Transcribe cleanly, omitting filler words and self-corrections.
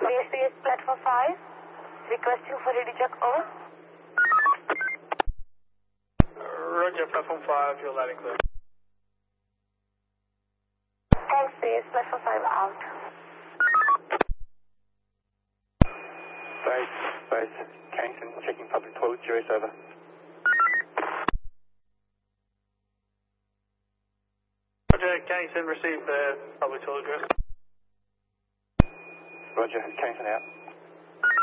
Base platform 5, requesting for ready check over. Roger, platform 5, you're loud and clear. Thanks, base platform 5 out. Base, Kennington, checking public toilet, US over. Roger, Kennington, receive the public toilet address. Roger, Kennington out.